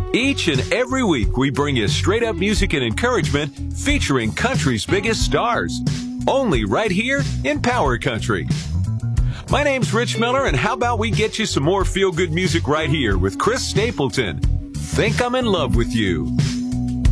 Each and every week, we bring you straight-up music and encouragement featuring country's biggest stars. Only right here in Power Country. My name's Rich Miller, and how about we get you some more feel-good music right here with Chris Stapleton. Think I'm in love with you.